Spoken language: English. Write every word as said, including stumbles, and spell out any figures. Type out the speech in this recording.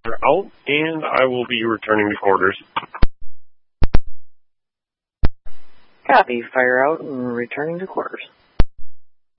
out, and I will be returning to quarters. Copy. Fire out and returning to quarters.